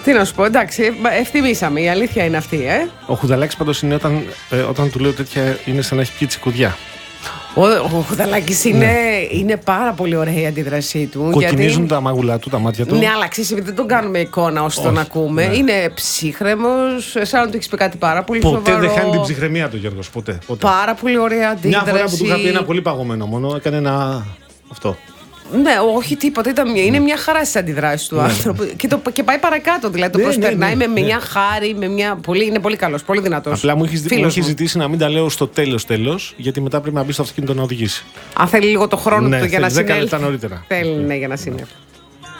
Τι να σου πω, εντάξει, ευτιμήσαμε. Η αλήθεια είναι αυτή, Ο Χουδαλάκης πάντως είναι όταν του λέω τέτοια, είναι σαν να έχει πιει τσικουδιά. Ο Χουδαλάκης είναι πάρα πολύ ωραία η αντίδρασή του. Κοκκινίζουν τα μάγουλά του, τα μάτια του. Ναι, αλλά ξέρεις, δεν τον κάνουμε εικόνα ώστε τον ακούμε. Ναι. Είναι ψύχρεμος, σαν να του έχεις πει κάτι πάρα πολύ σοβαρό. Ποτέ δεν χάνει την ψυχραιμία του, Γιώργος. Ποτέ. Πάρα πολύ ωραία αντίδραση. Μια φορά που του είχα πει ένα πολύ παγωμένο μόνο, έκανε ένα. Αυτό. Ναι, όχι τίποτα. Είναι μια χαρά στις αντιδράσεις του άνθρωπου. Και πάει παρακάτω. Δηλαδή το προσπερνάει με μια χάρη, είναι πολύ καλός, πολύ δυνατός. Απλά μου έχει ζητήσει να μην τα λέω στο τέλος, γιατί μετά πρέπει να μπει στο αυτοκίνητο να οδηγήσει. Αν θέλει λίγο το χρόνο του για να συνέλθει. 10 λεπτά νωρίτερα. Θέλει, ναι, για να συνέλθει.